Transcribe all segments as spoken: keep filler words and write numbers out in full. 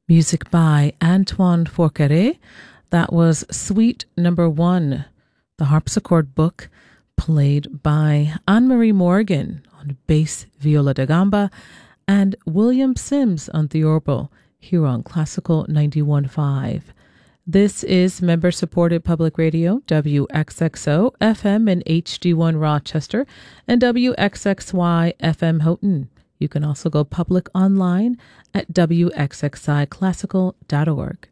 Music by Antoine Forqueret. That was Suite Number One, the harpsichord book, played by Anne-Marie Morgan on bass viola da gamba and William Sims on theorbo here on Classical ninety-one point five. This is member-supported public radio, W X X O F M in H D one Rochester and W X X Y F M Houghton. You can also go public online at W X X I classical dot org.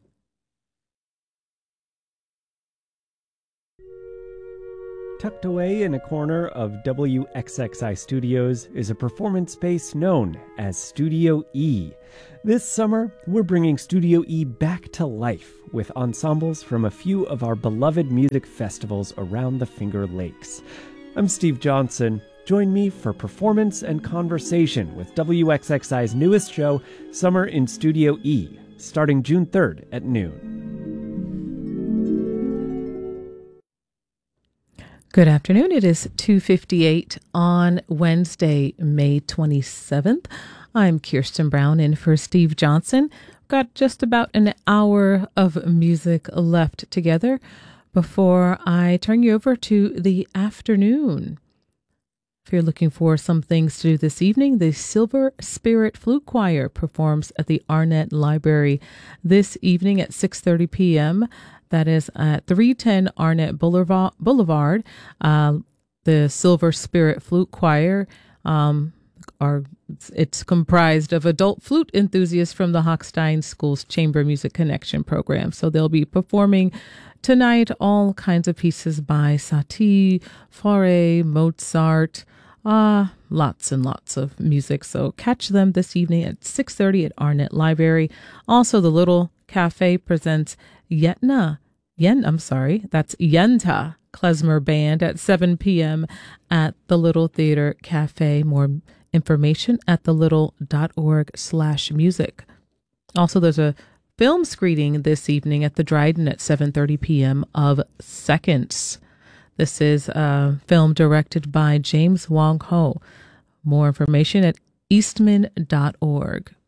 Tucked away in a corner of W X X I Studios is a performance space known as Studio E. This summer, we're bringing Studio E back to life with ensembles from a few of our beloved music festivals around the Finger Lakes. I'm Steve Johnson. Join me for performance and conversation with W X X I's newest show, Summer in Studio E, starting June third at noon. Good afternoon. It is two fifty-eight on Wednesday, May twenty-seventh. I'm Kirsten Brown in for Steve Johnson. Got just about an hour of music left together before I turn you over to the afternoon. If you're looking for some things to do this evening, the Silver Spirit Flute Choir performs at the Arnett Library this evening at six thirty p.m. That is at three ten Arnett Boulevard. Boulevard. Uh, the Silver Spirit Flute Choir um, are it's comprised of adult flute enthusiasts from the Hochstein School's Chamber Music Connection program. So they'll be performing tonight all kinds of pieces by Satie, Fauré, Mozart, ah, uh, lots and lots of music. So catch them this evening at six thirty at Arnett Library. Also, the Little Cafe presents Yetna, Yen, I'm sorry, that's Yenta Klezmer Band at seven p.m. at the Little Theater Cafe. More information at thelittle.org slash music. Also, there's a film screening this evening at the Dryden at seven thirty p.m. of Seconds. This is a film directed by James Wong Ho. More information at eastman dot org.